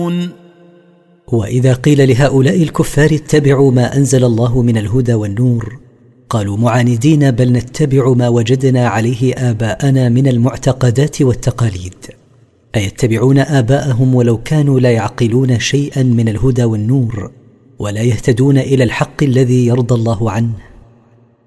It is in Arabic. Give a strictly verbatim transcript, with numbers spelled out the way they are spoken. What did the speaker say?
يعقلون. وإذا قيل لهؤلاء الكفار اتبعوا ما أنزل الله من الهدى والنور قالوا معاندين بل نتبع ما وجدنا عليه آباءنا من المعتقدات والتقاليد. أيتبعون آباءهم ولو كانوا لا يعقلون شيئا من الهدى والنور ولا يهتدون إلى الحق الذي يرضى الله عنه؟